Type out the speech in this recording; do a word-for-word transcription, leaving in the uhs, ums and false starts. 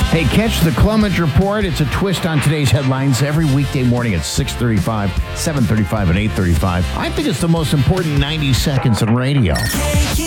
Hey, catch the Clemens Report. It's a twist on today's headlines every weekday morning at six thirty-five, seven thirty-five, and eight thirty-five. I think it's the most important ninety seconds in radio.